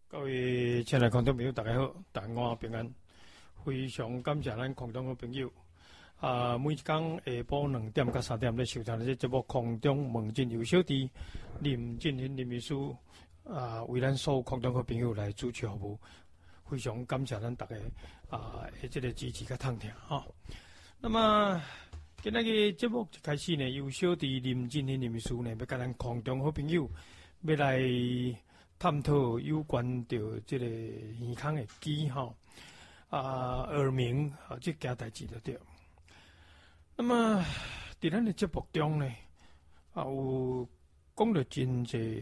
各位亲爱的观众朋友，大家好，大家平安。非常感谢咱空中好朋友每一天下晡2点到3点咧收听这节目《空中问津有小弟》林进兴林秘书为咱所有空中好朋友来主持服务，非常感谢咱大家的这个支持甲探听哈。那么今仔日节目一开始呢，有小弟林进兴林秘书呢，要甲咱空中好朋友要来探讨有关着这个耳孔的机耳鸣这件代志就对。那么在咱的节目中呢，有讲到真侪